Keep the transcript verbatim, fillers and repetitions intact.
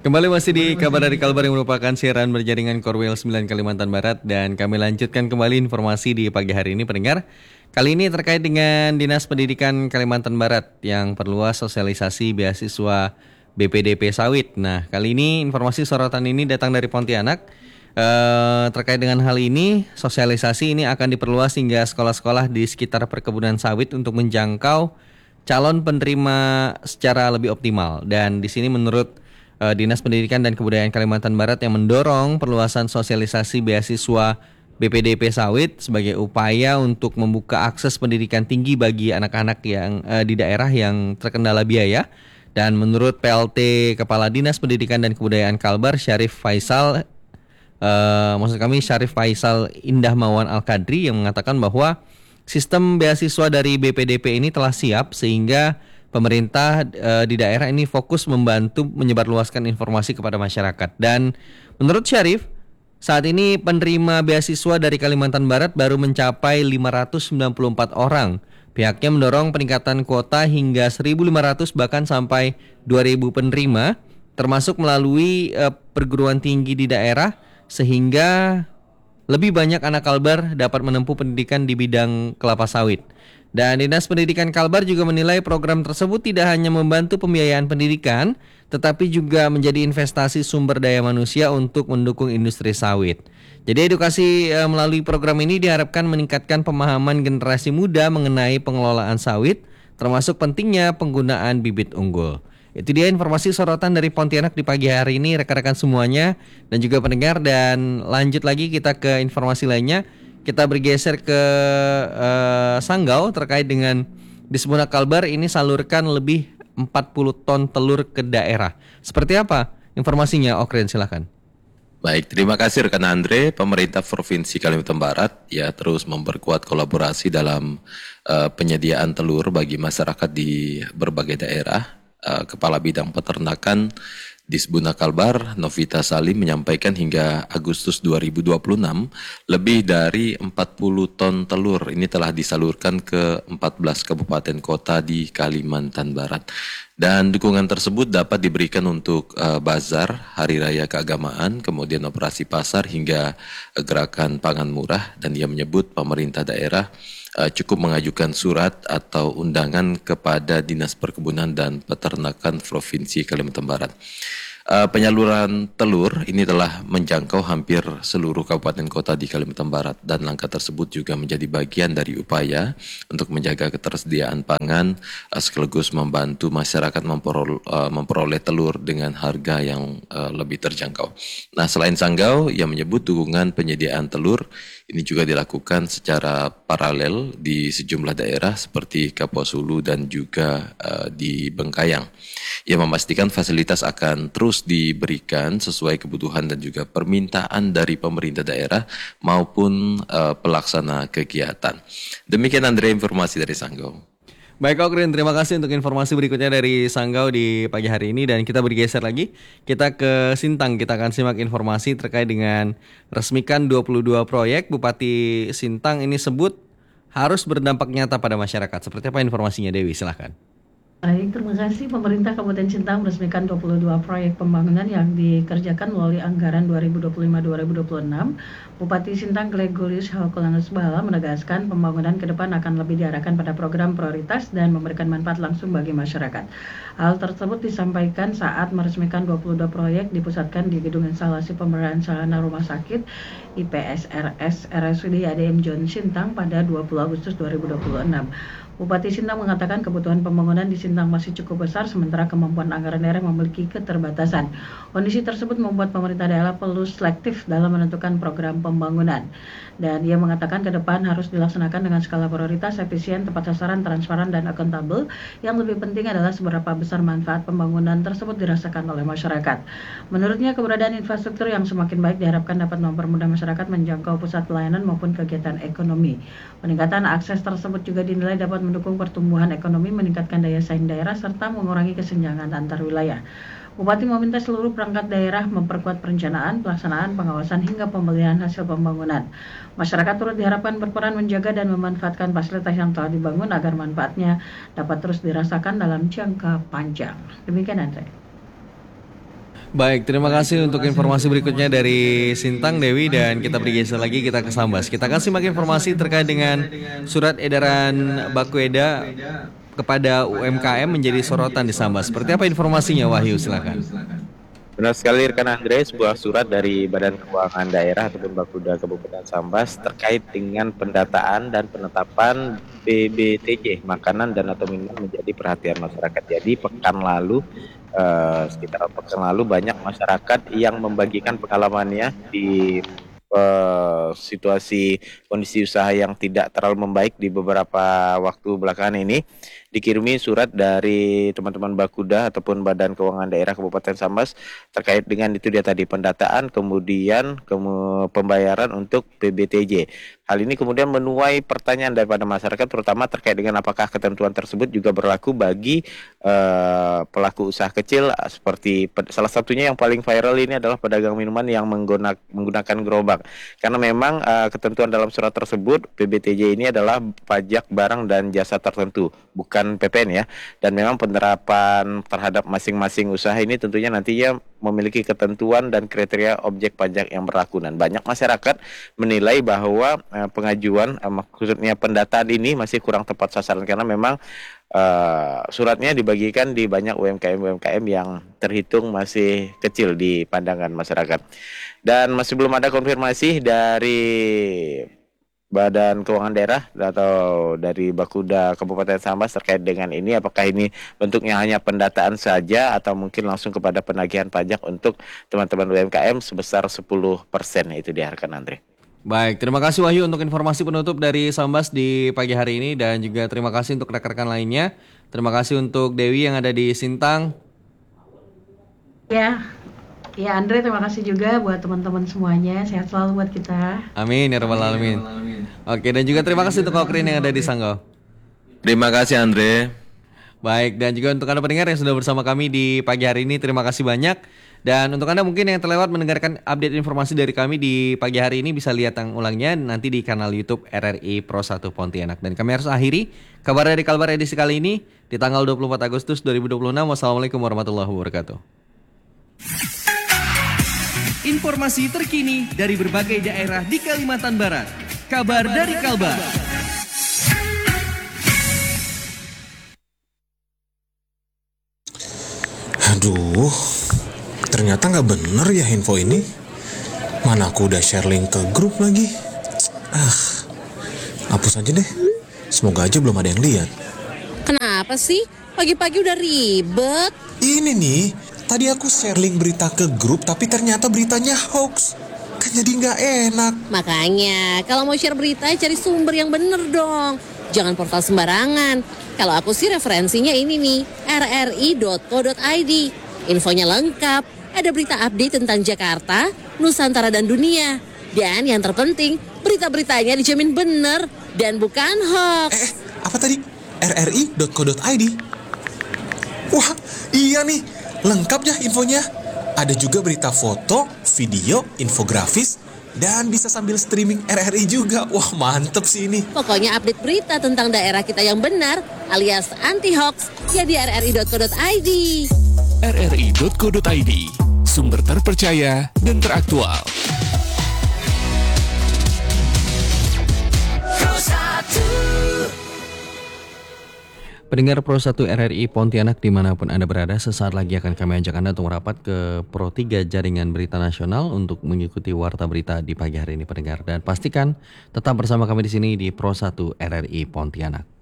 Kembali masih di kabar dari Kalbar yang merupakan siaran berjaringan Korwil sembilan Kalimantan Barat dan kami lanjutkan kembali informasi di pagi hari ini pendengar. Kali ini terkait dengan Dinas Pendidikan Kalimantan Barat yang perluas sosialisasi beasiswa B P D P Sawit. Nah, kali ini informasi sorotan ini datang dari Pontianak. Eh, terkait dengan hal ini, sosialisasi ini akan diperluas hingga sekolah-sekolah di sekitar perkebunan sawit untuk menjangkau calon penerima secara lebih optimal. Dan di sini menurut uh, Dinas Pendidikan dan Kebudayaan Kalimantan Barat yang mendorong perluasan sosialisasi beasiswa B P D P Sawit sebagai upaya untuk membuka akses pendidikan tinggi bagi anak-anak yang uh, di daerah yang terkendala biaya. Dan menurut P L T Kepala Dinas Pendidikan dan Kebudayaan Kalbar, Syarif Faisal, uh, maksud kami Syarif Faisal Indah Mawan Al-Kadri yang mengatakan bahwa sistem beasiswa dari B P D P ini telah siap sehingga pemerintah uh, di daerah ini fokus membantu menyebarluaskan informasi kepada masyarakat. Dan menurut Syarif, saat ini penerima beasiswa dari Kalimantan Barat baru mencapai lima ratus sembilan puluh empat orang. Pihaknya mendorong peningkatan kuota hingga seribu lima ratus bahkan sampai dua ribu penerima, termasuk melalui uh, perguruan tinggi di daerah sehingga lebih banyak anak Kalbar dapat menempuh pendidikan di bidang kelapa sawit. Dan Dinas Pendidikan Kalbar juga menilai program tersebut tidak hanya membantu pembiayaan pendidikan, tetapi juga menjadi investasi sumber daya manusia untuk mendukung industri sawit. Jadi edukasi e, melalui program ini diharapkan meningkatkan pemahaman generasi muda mengenai pengelolaan sawit, termasuk pentingnya penggunaan bibit unggul. Itu dia informasi sorotan dari Pontianak di pagi hari ini, rekan-rekan semuanya dan juga pendengar. Dan lanjut lagi kita ke informasi lainnya. Kita bergeser ke uh, Sanggau terkait dengan di Sebunak Kalbar ini salurkan lebih empat puluh ton telur ke daerah. Seperti apa informasinya, Okren, silakan. Baik, terima kasih rekan Andre. Pemerintah Provinsi Kalimantan Barat ya terus memperkuat kolaborasi dalam uh, penyediaan telur bagi masyarakat di berbagai daerah. Uh, Kepala Bidang Peternakan di Sebunak Kalbar, Novita Salim menyampaikan hingga Agustus dua ribu dua puluh enam lebih dari empat puluh ton telur ini telah disalurkan ke empat belas kabupaten kota di Kalimantan Barat. Dan dukungan tersebut dapat diberikan untuk uh, bazar, hari raya keagamaan, kemudian operasi pasar hingga uh, gerakan pangan murah. Dan ia menyebut pemerintah daerah uh, cukup mengajukan surat atau undangan kepada Dinas Perkebunan dan Peternakan Provinsi Kalimantan Barat. Uh, penyaluran telur ini telah menjangkau hampir seluruh kabupaten kota di Kalimantan Barat dan langkah tersebut juga menjadi bagian dari upaya untuk menjaga ketersediaan pangan uh, sekaligus membantu masyarakat memperoleh, uh, memperoleh telur dengan harga yang uh, lebih terjangkau. Nah, selain Sanggau yang menyebut dukungan penyediaan telur ini juga dilakukan secara paralel di sejumlah daerah seperti Kapuas Hulu dan juga uh, di Bengkayang. Ia memastikan fasilitas akan terus diberikan sesuai kebutuhan dan juga permintaan dari pemerintah daerah maupun uh, pelaksana kegiatan. Demikian Andre informasi dari Sanggau. Baik Okrin, terima kasih untuk informasi berikutnya dari Sanggau di pagi hari ini. Dan kita bergeser lagi, kita ke Sintang. Kita akan simak informasi terkait dengan resmikan dua puluh dua proyek. Bupati Sintang ini sebut harus berdampak nyata pada masyarakat. Seperti apa informasinya, Dewi? Silahkan. Baik, terima kasih. Pemerintah Kabupaten Sintang meresmikan dua puluh dua proyek pembangunan yang dikerjakan melalui anggaran dua ribu dua puluh lima dua ribu dua puluh enam. Bupati Sintang Gregorius Halkolanus Bala menegaskan pembangunan ke depan akan lebih diarahkan pada program prioritas dan memberikan manfaat langsung bagi masyarakat. Hal tersebut disampaikan saat meresmikan dua puluh dua proyek dipusatkan di Gedung Instalasi Pemberdayaan Sarana Rumah Sakit I P S R S R S U D A D M John Sintang pada dua puluh Agustus dua ribu dua puluh enam. Bupati Sintang mengatakan kebutuhan pembangunan di Sintang masih cukup besar sementara kemampuan anggaran daerah memiliki keterbatasan. Kondisi tersebut membuat pemerintah daerah perlu selektif dalam menentukan program pembangunan. Dan ia mengatakan ke depan harus dilaksanakan dengan skala prioritas, efisien, tepat sasaran, transparan, dan akuntabel. Yang lebih penting adalah seberapa besar manfaat pembangunan tersebut dirasakan oleh masyarakat. Menurutnya keberadaan infrastruktur yang semakin baik diharapkan dapat mempermudah masyarakat menjangkau pusat pelayanan maupun kegiatan ekonomi. Peningkatan akses tersebut juga dinilai dapat mendukung pertumbuhan ekonomi, meningkatkan daya saing daerah, serta mengurangi kesenjangan antar wilayah. Bupati meminta seluruh perangkat daerah memperkuat perencanaan, pelaksanaan, pengawasan, hingga pembelian hasil pembangunan. Masyarakat turut diharapkan berperan menjaga dan memanfaatkan fasilitas yang telah dibangun agar manfaatnya dapat terus dirasakan dalam jangka panjang. Demikian Andre. Baik, terima kasih untuk informasi berikutnya dari Sintang Dewi dan kita bergeser lagi kita ke Sambas. Kita akan simak informasi terkait dengan surat edaran Bakueda kepada U M K M menjadi sorotan di Sambas. Seperti apa informasinya, Wahyu? Silakan. Benar sekali rekan Andre, sebuah surat dari Badan Keuangan Daerah ataupun Bakuda Kabupaten Sambas terkait dengan pendataan dan penetapan B B T J, makanan dan atau minuman menjadi perhatian masyarakat. Jadi pekan lalu, eh, sekitar pekan lalu banyak masyarakat yang membagikan pengalamannya di eh, situasi kondisi usaha yang tidak terlalu membaik di beberapa waktu belakangan ini. Dikirimi surat dari teman-teman Bakuda ataupun Badan Keuangan Daerah Kabupaten Sambas terkait dengan itu dia tadi pendataan kemudian kemu- pembayaran untuk P B T J. Hal ini kemudian menuai pertanyaan daripada masyarakat terutama terkait dengan apakah ketentuan tersebut juga berlaku bagi uh, pelaku usaha kecil seperti salah satunya yang paling viral ini adalah pedagang minuman yang menggunakan, menggunakan gerobak. Karena memang uh, ketentuan dalam surat tersebut P B T J ini adalah pajak barang dan jasa tertentu, bukan P P N ya, dan memang penerapan terhadap masing-masing usaha ini tentunya nantinya memiliki ketentuan dan kriteria objek pajak yang berlaku dan banyak masyarakat menilai bahwa eh, pengajuan eh, maksudnya pendataan ini masih kurang tepat sasaran karena memang eh, suratnya dibagikan di banyak U M K M U M K M yang terhitung masih kecil di pandangan masyarakat dan masih belum ada konfirmasi dari Badan Keuangan Daerah atau dari Bakuda Kabupaten Sambas terkait dengan ini apakah ini bentuknya hanya pendataan saja atau mungkin langsung kepada penagihan pajak untuk teman-teman U M K M sebesar sepuluh persen itu diharapkan Andre. Baik, terima kasih Wahyu untuk informasi penutup dari Sambas di pagi hari ini dan juga terima kasih untuk rekan-rekan lainnya. Terima kasih untuk Dewi yang ada di Sintang. Ya, ya Andre, terima kasih juga buat teman-teman semuanya. Sehat selalu buat kita. Amin ya rabbal alamin. Oke, dan juga terima kasih untuk Kokrin yang ada di Sanggau. Terima kasih Andre. Baik, dan juga untuk Anda pendengar yang sudah bersama kami di pagi hari ini, terima kasih banyak. Dan untuk Anda mungkin yang terlewat mendengarkan update informasi dari kami di pagi hari ini bisa lihat yang ulangnya nanti di kanal YouTube R R I Pro satu Pontianak. Dan kami harus akhiri kabar dari Kalbar edisi kali ini di tanggal dua puluh empat Agustus dua ribu dua puluh enam. Wassalamualaikum warahmatullahi wabarakatuh. Informasi terkini dari berbagai daerah di Kalimantan Barat. Kabar dari Kalbar. Aduh, ternyata nggak bener ya info ini. Mana aku udah share link ke grup lagi. Ah, hapus aja deh. Semoga aja belum ada yang lihat. Kenapa sih? Pagi-pagi udah ribet. Ini nih, tadi aku share link berita ke grup tapi ternyata beritanya hoax. Kan jadi nggak enak. Makanya, kalau mau share berita cari sumber yang bener dong. Jangan portal sembarangan. Kalau aku sih referensinya ini nih, r r i dot co dot i d. Infonya lengkap, ada berita update tentang Jakarta, Nusantara dan dunia. Dan yang terpenting, berita-beritanya dijamin bener dan bukan hoax. Eh, apa tadi? r r i dot co dot i d. Wah, iya nih, lengkap ya infonya. Ada juga berita foto, video, infografis, dan bisa sambil streaming R R I juga. Wah, mantep sih ini. Pokoknya update berita tentang daerah kita yang benar alias anti-hoax ya di r r i dot co dot i d. r r i dot co dot i d, sumber terpercaya dan teraktual. Pendengar Pro satu R R I Pontianak dimanapun Anda berada, sesaat lagi akan kami ajak Anda untuk merapat ke Pro tiga Jaringan Berita Nasional untuk mengikuti warta berita di pagi hari ini pendengar. Dan pastikan tetap bersama kami di sini di Pro satu R R I Pontianak.